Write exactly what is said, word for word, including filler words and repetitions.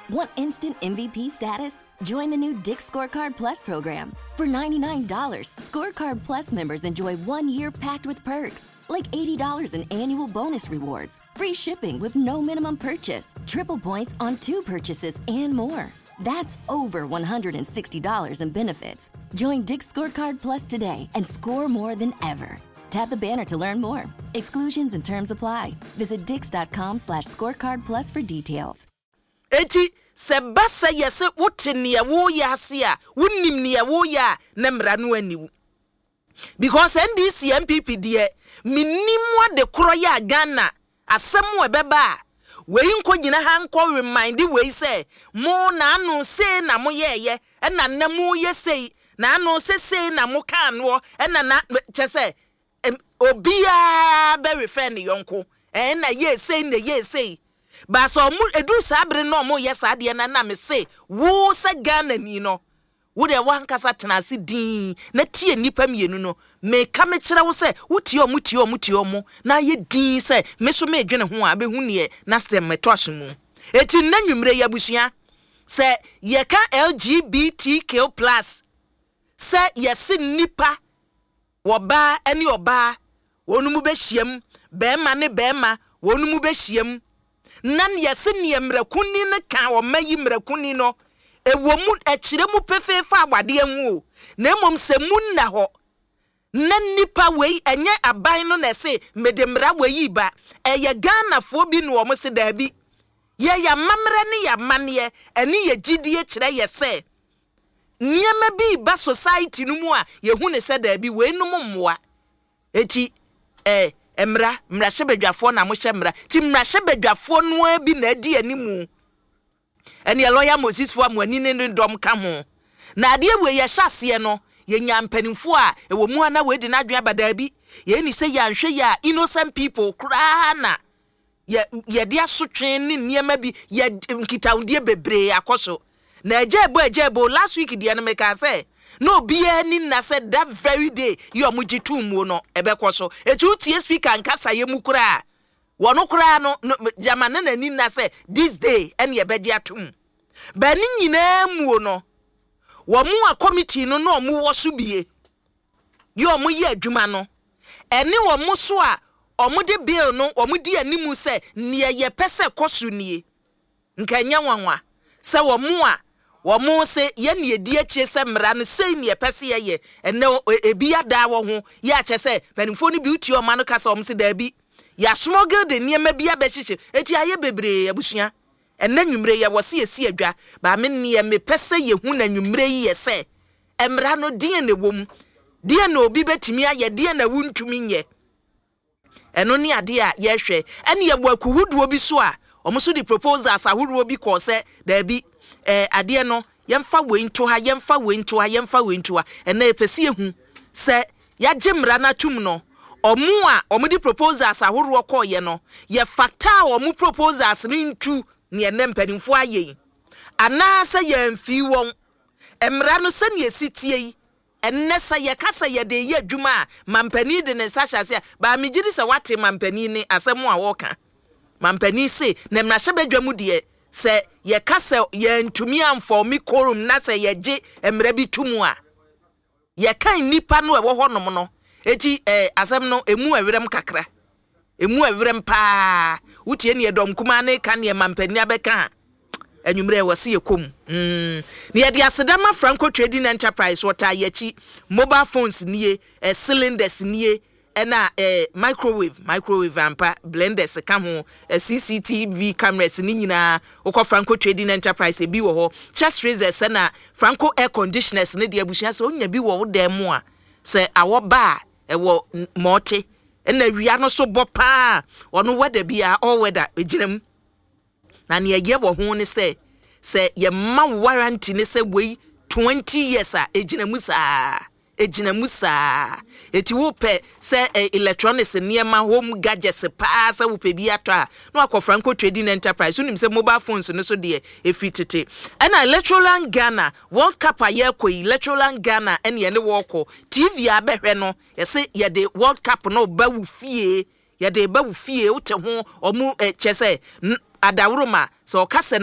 Want instant M V P status? Join the new Dick's Scorecard Plus program. For ninety-nine dollars, Scorecard Plus members enjoy one year packed with perks, like eighty dollars in annual bonus rewards, free shipping with no minimum purchase, triple points on two purchases, and more. That's over one hundred sixty dollars in benefits. Join Dick's Scorecard Plus today and score more than ever. Tap the banner to learn more. Exclusions and terms apply. Visit dix.com slash scorecard plus for details. Eti se basa yese wote niya wo ya asia wonim niya wo ya na mra no aniwu because N D C M P P de minimwa de kro ya Ghana asem we beba we nko gina ha nko remind we say mo na anu say na mo yeye na na mo ye say na anu say say na mo kan wo na na che say obia be refer ni yonko e na ye say na ye say ba so mu edu sabre no mo yes ade na na me say wo se Ghana ni no wo de wan kasa tenase din na tie nipa mienu no me ka me kire wo say wo tie o mu tie o mu tie o mu na ye din say me so me dwene ho a be hu ne na stem metosh mu eti na nwumre ya busua say ye ka L G B T Q plus say yes nipa wo ba ene oba wonu mu be hiem be ma ne be ma wonu mu be hiem nan yesi ne mrakuni ne kan o mayi mrakuni no ewo mu akire mu pefefa abade hu na mom se mu na ho nan nipa wei enye aban no na se medemra wei ba eye Ghana fo bi no o se da bi ye ya mamre ne ya mane ene ye gidie kire ye se niema bi ba society no mu a ye hu ne se da bi wei no mmoa eti eh emra mra shebedwafo na mo hye mra ti mra shebedwafo no abi na adi animu ene lawyer Moses fo amani ne dom ka ho na ade we ye hyase no ye nyampanimfo a ewo mu ana we di na adwen abada bi ye ni se ya nhwe ya innocent people kra na ye ye dia sotwen ni niema bi ye nkitaudie bebre akoso na ejebo ejebo last week dia no me ka say no be any na said that very day you amujitu mu no ebekoso etu tie speaker nkasa ye mukura wono kura no jamana na ni na say this day ene ye beji atum ba ni nyina mu no wo mu a committee no no mu wo so bie yo mu ye adwuma no ene wo mu so a omu de bill no omu di animu say ne ye pese koso nie nkanya nwanwa se wo mu a wo mo se ye ne edi achi se mra no sei ne pese ye ye ene ebi ada wo ho ye ache se manifo ni bi uti o ma no kasa o mse da bi ya smuggle de niema bi abechiche eti aye bebre abusua ene nwumre ye wo se esi adwa ba me ne me pese ye hu na nwumre ye se emra no die ne wom die na obi betimi aye die na wuntumi nye eno ni ade a ye hwe ene ye bo akuhuduo bi so a omo so di proposals ahuru bi ko se da bi eh ade no yemfa wento ha yemfa wento ha yemfa wento ha ena epese ehu se ya gemra na tum no omu a omu di proposals ahoro ko ye no ye factor omu proposals ni ntu ne ene mpanimfo aye ana se ye mfi won emra no se ne esitie yi enne se ye kasa ye de ye adwuma mampani de ne sasha se ba megiri se wate mampani ne asemu a woka mampani se ne mra hyebadwamu de se ye kasa ye ntumi amfo mi korum na se ye je emra bi tumu a ye kan nipa no e wo honom no eti eh asem no emu awerem kakra emu awerem pa utie ne dom kuma ne kan ne mampani abeka enwumre wose ye kom mm ne ye de asedama Franco Trading Enterprise wota yachi mobile phones nie eh, cylinders nie ena eh, microwave microwave ampa blenders ka ho eh, C C T V cameras ni nyina ukọ Franco Trading Enterprise bi wo ho chest freezers na Franco air conditioners ne de abusia se onya bi wo dem mo a se awo ba e wo mote ena wia no so bo pa ono weather bia all weather ejinam na ne ye wo ho ne se se ye ma warranty ne se we twenty years a ejinamu saa ejinamu saa eti wo pe se eh, electronics niema home gadgets pa sa wo pe bi atwa no akọ Franco Trading Enterprise unim se mobile phones no so de efitete ena Electroland Ghana World Cup aye ko Electroland Ghana ene ye ne wo ko T V abehwe no ye se ye de World Cup no ba wu fie ye de ba wu fie wo te ho omu eh, chese adawroma so kase